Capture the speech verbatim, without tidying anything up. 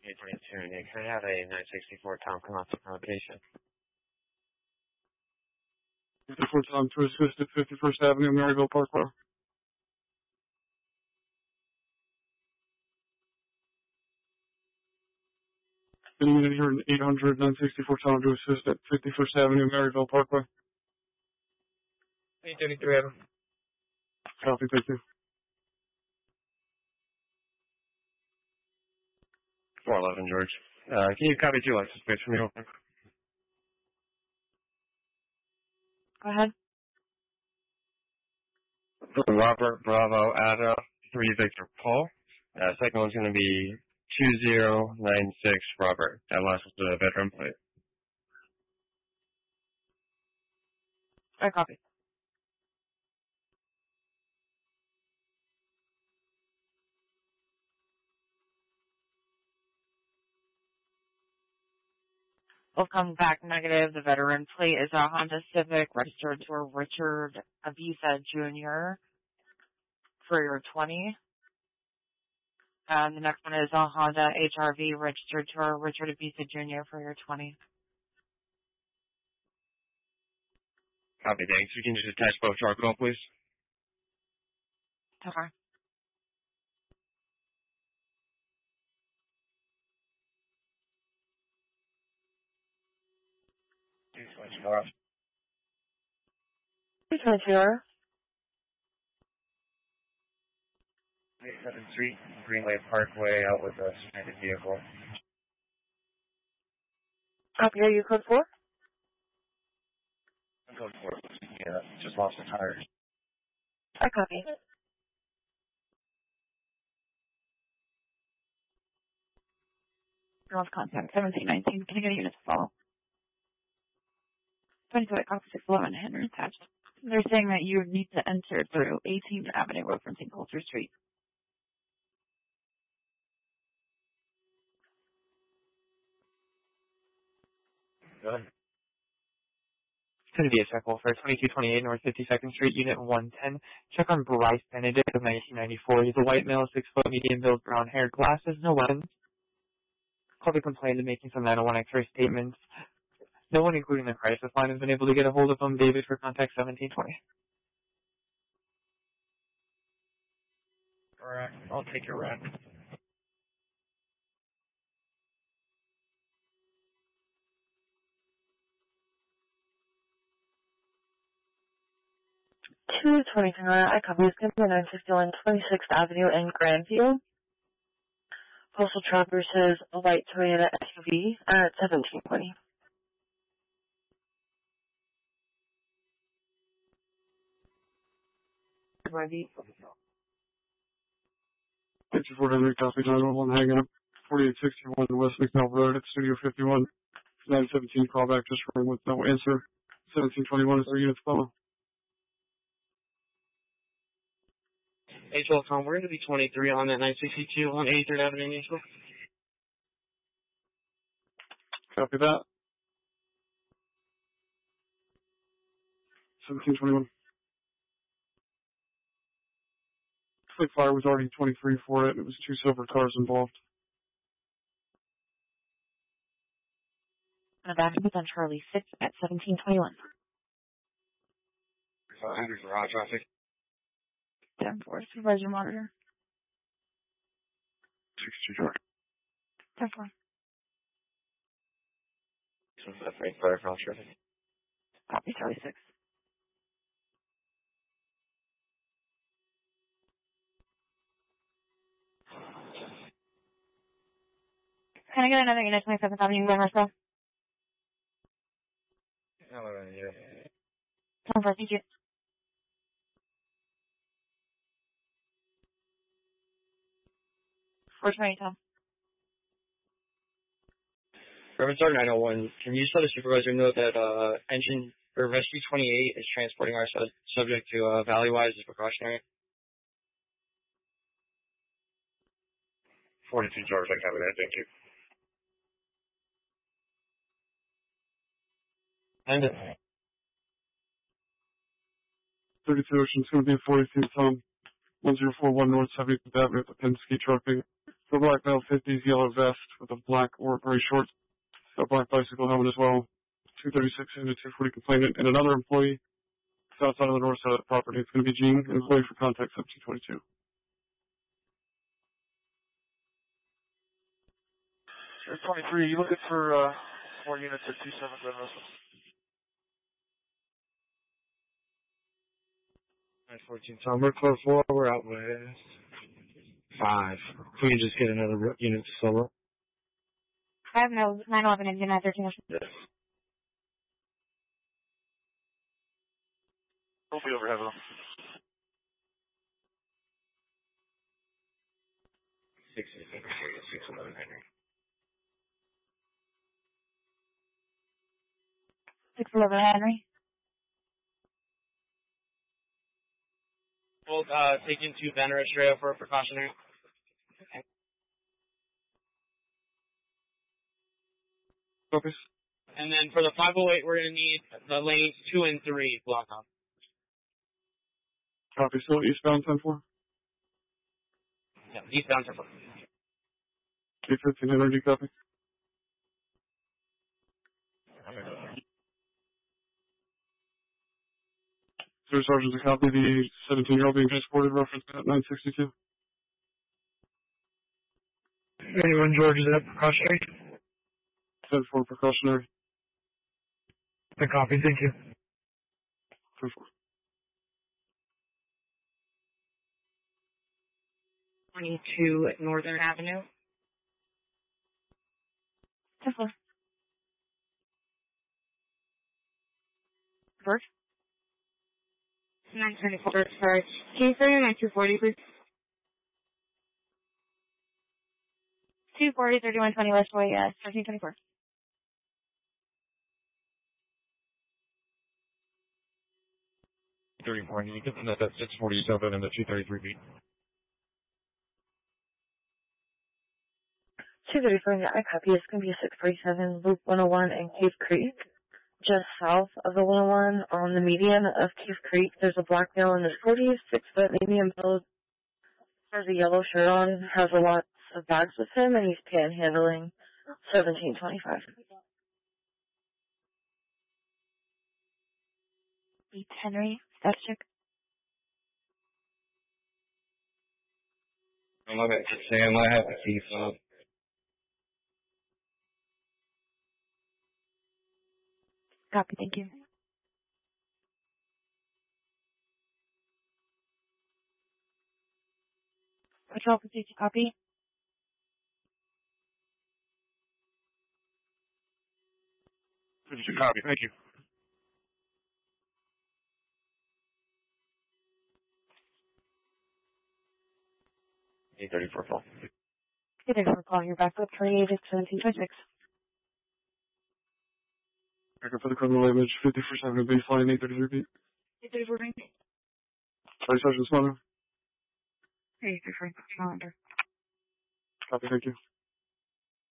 eight twenty-two, Nick. I have a nine sixty-four Tom come off the location. fifty-four Tom to assist at fifty-first Avenue, Maryville Parkway. Any unit here in eight hundred, nine sixty-four Tom to assist at fifty-first Avenue, Maryville Parkway. eight thirty-three, Adam. Copy, thank you. four eleven, George. Uh, can you copy two license plates for me real quick? Go ahead. Robert Bravo Ada, three Victor Paul. Uh, second one's going to be two zero nine six Robert. That last was the veteran plate. I copy. Will come back negative. The veteran plate is a Honda Civic registered to a Richard Avisa Junior for your twenty. And the next one is a Honda H R V registered to a Richard Avisa Junior for your twenty. Copy, thanks. We can just attach both to our call, please. Okay. Please Ventura. seventh Street, Greenway Parkway, out with a suspended vehicle. Copy, are you code four? Code four. Yeah, just lost the tire. I copy. Girls contact seventeen nineteen. Can I get a unit to follow? twenty-two at Cox six eleven, Henry attached. They're saying that you need to enter through eighteenth Avenue referencing Coulter Street. Go ahead. It's going to be a check for twenty-two twenty-eight North fifty-second Street, Unit one ten. Check on Bryce Benedict of nineteen ninety-four. He's a white male, six foot, medium build, brown hair, glasses, no weapons. Called to complain to making some nine oh one X-ray statements. No one, including the crisis line, has been able to get a hold of him. David for contact seventeen twenty. Alright, I'll take your rep. two twenty-three, I copy. It's going to be nine sixty-one twenty-sixth Avenue in Grandview. Postal Trapper says a white Toyota S U V at seventeen twenty. Ready? fifty-four Henry, copy nine one one, hanging up. forty-eight sixty-one West McNell Road at Studio fifty-one. nine seventeen, callback, just ring with no answer. seventeen twenty-one is our unit follow. H L com, we're going to be twenty-three on that nine sixty-two on eighty-third Avenue in Nashville. Copy that. seventeen twenty-one. Looks like fire was already twenty-three for it. It was two silver cars involved. And back up on Charlie six at seventeen twenty-one. Henry for hot traffic. ten four, supervisor monitor. sixty George. ten four. So that's right, fire for hot traffic. Copy, Charlie six. Can I get another unit twenty-seventh Avenue in Marcel? Oh, yeah. ten four, thank you. four twenty, Tom. Reverend Sergeant nine oh one, can you just let the supervisor know that uh, engine or Rescue twenty-eight is transporting our su- subject to uh, Valleywise as precautionary? forty-two George, I copy that, thank you. And it. thirty-two Ocean, it's going to be forty-two Tom. one zero four one North seventieth Avenue at the Penske Trucking. For black male, fifties, yellow vest with a black or gray shorts, a black bicycle helmet as well. two thirty-six and a two forty complainant, and another employee outside of the north side of the property. It's going to be Gene, employee for contact seventeen twenty-two. twenty-three, you looking for uh, more units at two seven Glen Russell? nine fourteen, Tom, we're close four, we're out west. Five. Can you just get another unit to solo? Five, no, nine eleven, Indian, nine thirteen. Yes. We'll be over heavily. six eleven Henry. six eleven Henry. We'll uh, take into Banner Estrella for a precautionary. Okay. Focus. And then for the five oh eight, we're going to need the lanes two and three blocked off. Copy. Still eastbound ten four. Yeah, eastbound ten four. eight fifteen energy copy. Sir Sergeant, a copy. The seventeen-year-old being transported, reference at nine sixty-two. Anyone, George, is that precautionary? ten four precautionary. The copy, thank you. ten four. twenty-two Northern Avenue. ten four. First. nine twenty-four, sorry. Can you say your nine two forty, please? two forty, thirty-one twenty Westway, yes, thirteen twenty-four. thirty-four, and you get that at six forty-seven and the two thirty-three feet. two thirty-four, yeah, I copy. It's going to be a six forty-seven, Loop one oh one in Cave Creek. Just south of the one oh one, on the median of Cave Creek, there's a black male in his forties, six foot, medium build, has a yellow shirt on, has a lot of bags with him, and he's panhandling seventeen twenty-five. Beats Henry, status check. I'm looking at Sam, I have a key fob. Copy, thank you. Patrol procedure, copy. Copy, thank you. eight thirty-four, full. eight thirty-four, calling your backup, twenty-eight at seventeen twenty-six. Record for the criminal image, fifty-first Avenue baseline, eight thirty-three feet. eight thirty-four, ring. Sorry, Sergeant Smother. eight thirty-four, calendar. Copy, thank you.